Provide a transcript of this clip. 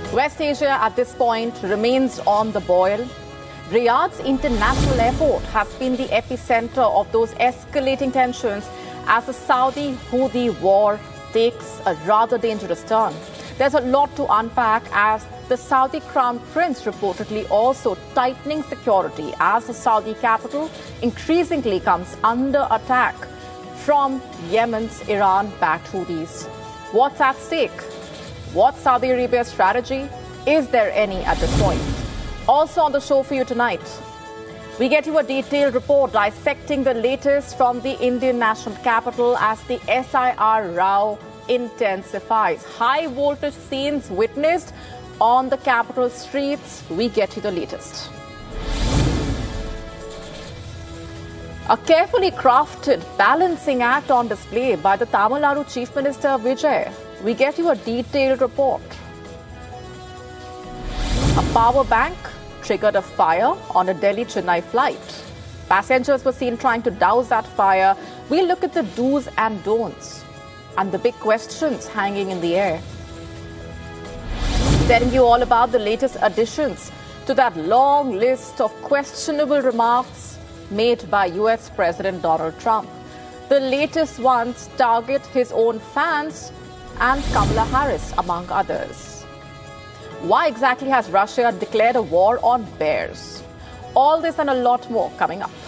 West Asia at this point remains on the boil. Riyadh's international airport has been the epicenter of those escalating tensions as the Saudi-Houthi war takes a rather dangerous turn. There's a lot to unpack as the Saudi Crown Prince reportedly also tightening security as the Saudi capital increasingly comes under attack from Yemen's Iran-backed Houthis. What's at stake? What's Saudi Arabia's strategy? Is there any at this point? Also on the show for you tonight, we get you a detailed report dissecting the latest from the Indian national capital as the SIR row intensifies. High voltage scenes witnessed on the capital streets. We get you the latest. A carefully crafted balancing act on display by the Tamil Nadu Chief Minister Vijay. We get you a detailed report. A power bank triggered a fire on a Delhi-Chennai flight. Passengers were seen trying to douse that fire. We'll look at the do's and don'ts and the big questions hanging in the air. Telling you all about the latest additions to that long list of questionable remarks made by US President Donald Trump. The latest ones target his own fans and Kamala Harris, among others. Why exactly has Russia declared a war on bears? All this and a lot more coming up.